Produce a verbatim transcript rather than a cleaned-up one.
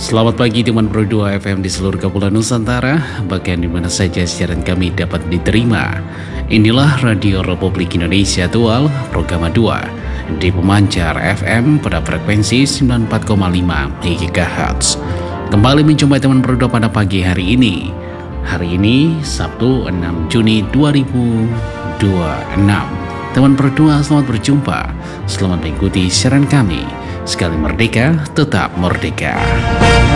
Selamat pagi teman Pro dua F M di seluruh Kepulauan Nusantara, bahkan di mana saja siaran kami dapat diterima. Inilah Radio Republik Indonesia Tual, program dua di pemancar F M pada frekuensi sembilan puluh empat koma lima MHz. Kembali menjumpai teman Pro dua pada pagi hari ini. Hari ini Sabtu enam Juni dua ribu dua puluh enam. Teman Pro dua, selamat berjumpa. Selamat mengikuti siaran kami. Sekali merdeka, tetap merdeka.